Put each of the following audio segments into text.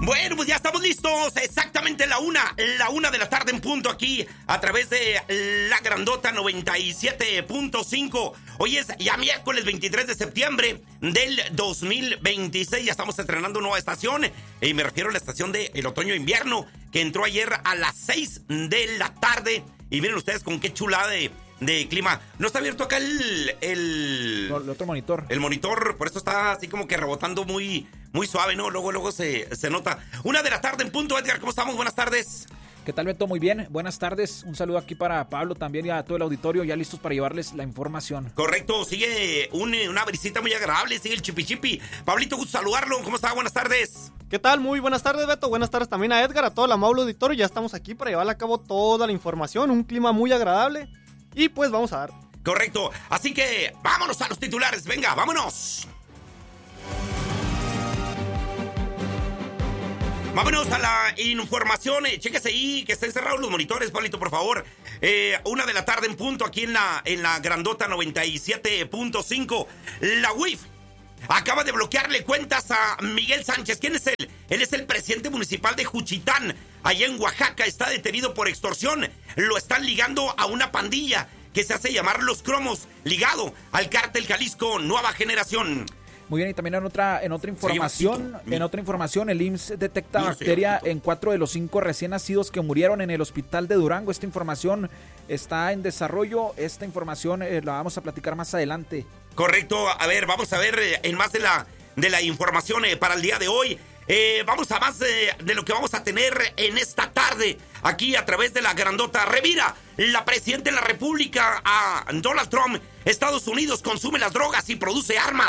Bueno, pues ya estamos listos. Exactamente la una de la tarde en punto aquí a través de La Grandota 97.5. Hoy es ya miércoles 23 de septiembre del 2026. Ya estamos estrenando nueva estación. Y me refiero a la estación de el otoño-invierno que entró ayer a las 6 de la tarde. Y miren ustedes con qué chulada de clima. No está abierto acá el otro monitor. El monitor, por eso está así como que rebotando muy suave, ¿no? Luego se nota. 1 de la tarde en punto. Edgar, ¿cómo estamos? Buenas tardes. ¿Qué tal, Beto? Muy bien. Buenas tardes. Un saludo aquí para Pablo también y a todo el auditorio, ya listos para llevarles la información. Correcto. Sigue una brisita muy agradable. Sigue el chipi. Pablito, gusto saludarlo. ¿Cómo está? Buenas tardes. ¿Qué tal? Muy buenas tardes, Beto. Buenas tardes también a Edgar, a todo el amable auditorio. Ya estamos aquí para llevar a cabo toda la información. Un clima muy agradable. Y pues vamos a dar. Correcto. Así que vámonos a los titulares. Venga, vámonos. Vámonos a la información. Chéquese ahí que estén cerrados los monitores, Pablito, por favor. 1 de la tarde en punto aquí en la Grandota 97.5. La UIF acaba de bloquearle cuentas a Miguel Sánchez. ¿Quién es él? Él es el presidente municipal de Juchitán, allá en Oaxaca. Está detenido por extorsión. Lo están ligando a una pandilla que se hace llamar Los Cromos, ligado al cártel Jalisco Nueva Generación. Muy bien, y también en otra información, el IMSS detecta bacteria en 4 de los 5 recién nacidos que murieron en el hospital de Durango. Esta información está en desarrollo. Esta información la vamos a platicar más adelante. Correcto. A ver, vamos a ver en más de la información para el día de hoy. Vamos a más de lo que vamos a tener en esta tarde aquí a través de La Grandota. Revira la presidenta de la República a Donald Trump. Estados Unidos consume las drogas y produce armas.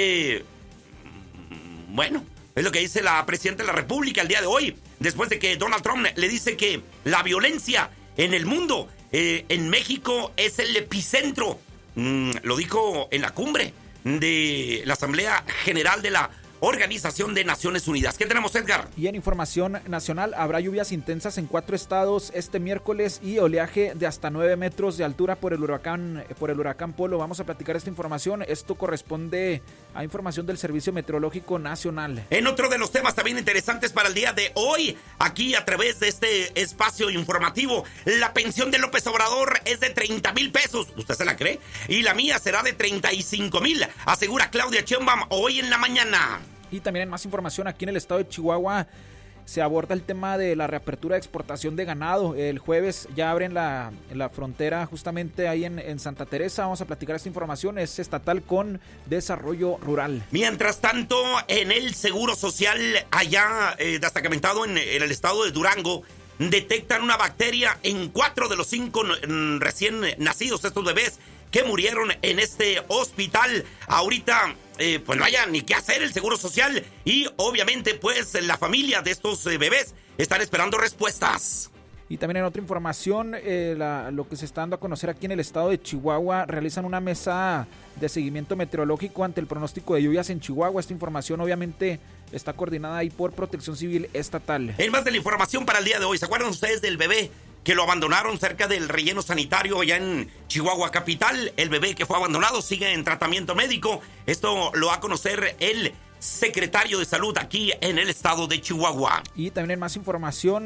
Bueno, es lo que dice la presidenta de la República el día de hoy, después de que Donald Trump le dice que la violencia en el mundo, en México, es el epicentro. Lo dijo en la cumbre de la Asamblea General de la Organización de Naciones Unidas. ¿Qué tenemos, Edgar? Y en información nacional, habrá lluvias intensas en 4 estados este miércoles y oleaje de hasta 9 metros de altura por el huracán Polo. Vamos a platicar esta información. Esto corresponde a información del Servicio Meteorológico Nacional. En otro de los temas también interesantes para el día de hoy, aquí a través de este espacio informativo, la pensión de López Obrador es de 30,000 pesos. ¿Usted se la cree? Y la mía será de 35,000, asegura Claudia Sheinbaum hoy en la mañana. Y también en más información, aquí en el estado de Chihuahua se aborda el tema de la reapertura de exportación de ganado. El jueves ya abren la frontera justamente ahí en Santa Teresa. Vamos a platicar esta información, es estatal con desarrollo rural. Mientras tanto, en el Seguro Social, allá destacamento en el estado de Durango, detectan una bacteria en 4 de los 5 recién nacidos, estos bebés que murieron en este hospital. Ahorita pues no haya ni qué hacer el Seguro Social y obviamente pues la familia de estos bebés están esperando respuestas. Y también en otra información, lo que se está dando a conocer aquí en el estado de Chihuahua, realizan una mesa de seguimiento meteorológico ante el pronóstico de lluvias en Chihuahua. Esta información obviamente está coordinada ahí por Protección Civil Estatal. En más de la información para el día de hoy, ¿se acuerdan ustedes del bebé que lo abandonaron cerca del relleno sanitario allá en Chihuahua capital? El bebé que fue abandonado sigue en tratamiento médico. Esto lo va a conocer el secretario de Salud aquí en el estado de Chihuahua. Y también en más información,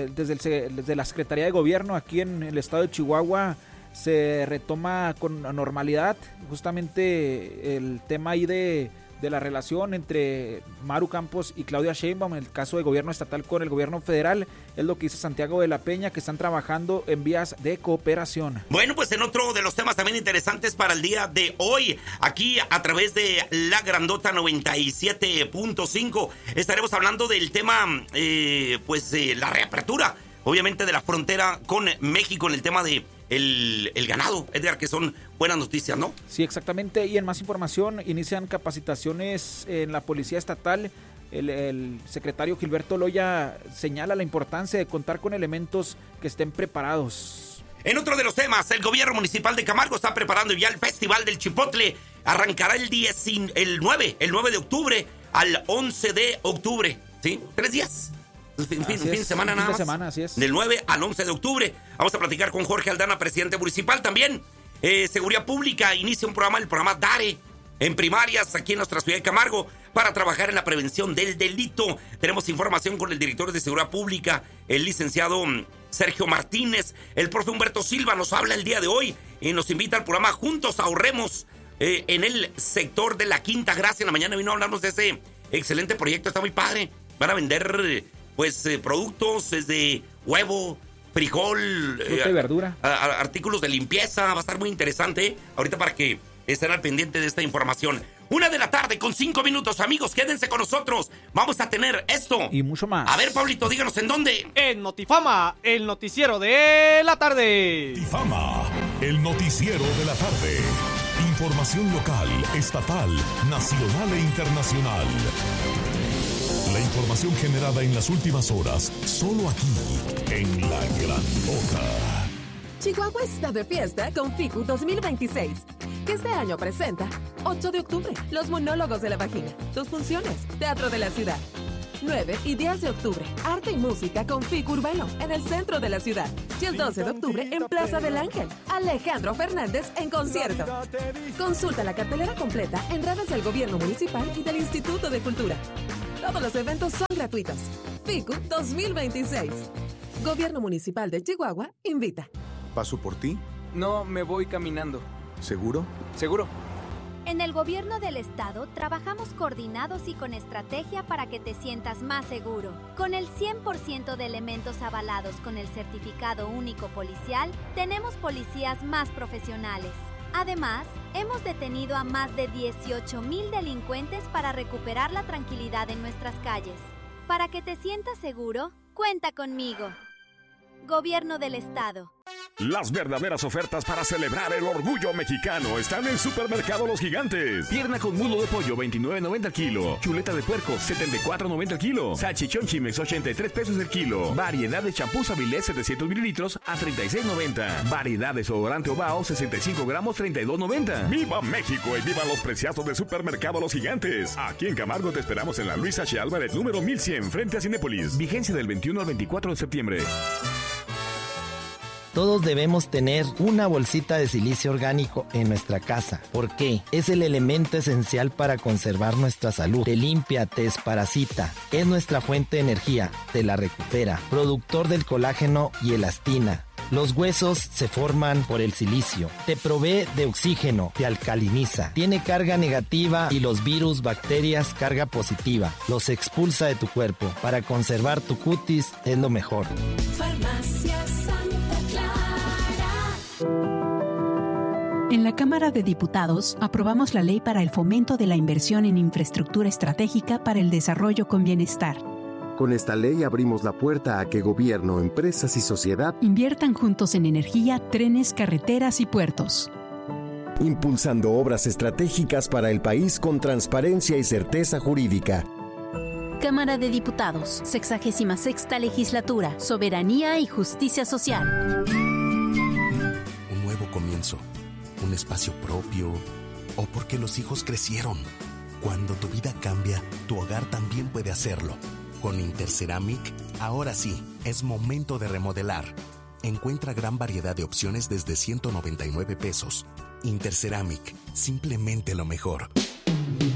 desde la Secretaría de Gobierno aquí en el estado de Chihuahua se retoma con normalidad justamente el tema ahí de la relación entre Maru Campos y Claudia Sheinbaum en el caso de gobierno estatal con el gobierno federal. Es lo que dice Santiago de la Peña, que están trabajando en vías de cooperación. Bueno, pues en otro de los temas también interesantes para el día de hoy, aquí a través de La Grandota 97.5, estaremos hablando del tema, la reapertura, obviamente, de la frontera con México en el tema de el ganado, Edgar, que son buenas noticias, ¿no? Sí, exactamente. Y en más información, inician capacitaciones en la Policía Estatal. El secretario Gilberto Loya señala la importancia de contar con elementos que estén preparados. En otro de los temas, el gobierno municipal de Camargo está preparando ya el Festival del Chipotle. Arrancará el 9 de octubre al 11 de octubre, ¿sí? 3 días. Fin de semana nada más. Así es. Del 9 al 11 de octubre. Vamos a platicar con Jorge Aldana, presidente municipal. También Seguridad Pública inicia el programa DARE. en primarias aquí en nuestra ciudad de Camargo para trabajar en la prevención del delito. Tenemos información con el director de Seguridad Pública, el licenciado Sergio Martínez. El profe Humberto Silva nos habla el día de hoy y nos invita al programa Juntos Ahorremos en el sector de la Quinta Gracia. En la mañana vino a hablarnos de ese excelente proyecto, está muy padre. Van a vender productos desde huevo, frijol, fruta y verdura, artículos de limpieza. Va a estar muy interesante ahorita para que estén al pendiente de esta información. 1:00 con 5 minutos, amigos, quédense con nosotros. Vamos a tener esto y mucho más. A ver, Pablito, díganos en dónde. En Notifama, el noticiero de la tarde. Notifama, el noticiero de la tarde. Información local, estatal, nacional e internacional. La información generada en las últimas horas, solo aquí, en La Grandota. Chihuahua está de fiesta con FICU 2026, que este año presenta 8 de octubre, Los Monólogos de la Vagina, 2 funciones, Teatro de la Ciudad. 9 y 10 de octubre, Arte y Música con FICU Urbano, en el centro de la ciudad. Y el 12 de octubre, en Plaza del Ángel, Alejandro Fernández en concierto. Consulta la cartelera completa en redes del Gobierno Municipal y del Instituto de Cultura. Todos los eventos son gratuitos. FICU 2026. Gobierno Municipal de Chihuahua invita. ¿Paso por ti? No, me voy caminando. ¿Seguro? ¿Seguro? En el gobierno del estado trabajamos coordinados y con estrategia para que te sientas más seguro. Con el 100% de elementos avalados con el certificado único policial, tenemos policías más profesionales. Además, hemos detenido a más de 18,000 delincuentes para recuperar la tranquilidad en nuestras calles. Para que te sientas seguro, cuenta conmigo. Gobierno del Estado. Las verdaderas ofertas para celebrar el orgullo mexicano están en Supermercado Los Gigantes. Pierna con muslo de pollo, $29.90 el kilo. Chuleta de puerco, $74.90 el kilo. Salchichón Chimex, $83 el kilo. Variedad de champús Avilés, 700 mililitros, a $36.90. Variedad de desodorante Obao, 65 gramos, $32.90. ¡Viva México y viva los preciazos de Supermercado Los Gigantes! Aquí en Camargo te esperamos en la Luis H. Álvarez, número 1100, frente a Cinépolis. Vigencia del 21 al 24 de septiembre. Todos debemos tener una bolsita de silicio orgánico en nuestra casa. ¿Por qué? Es el elemento esencial para conservar nuestra salud. Te limpia, te desparasita. Es nuestra fuente de energía. Te la recupera. Productor del colágeno y elastina. Los huesos se forman por el silicio. Te provee de oxígeno, te alcaliniza. Tiene carga negativa y los virus, bacterias, carga positiva. Los expulsa de tu cuerpo. Para conservar tu cutis es lo mejor. Farmacia Santa Clara. En la Cámara de Diputados aprobamos la ley para el fomento de la inversión en infraestructura estratégica para el desarrollo con bienestar. Con esta ley abrimos la puerta a que gobierno, empresas y sociedad inviertan juntos en energía, trenes, carreteras y puertos. Impulsando obras estratégicas para el país con transparencia y certeza jurídica. Cámara de Diputados, 66ª Legislatura, Soberanía y Justicia Social. Un nuevo comienzo, un espacio propio, o porque los hijos crecieron. Cuando tu vida cambia, tu hogar también puede hacerlo. Con Interceramic, ahora sí, es momento de remodelar. Encuentra gran variedad de opciones desde $199. Interceramic, simplemente lo mejor.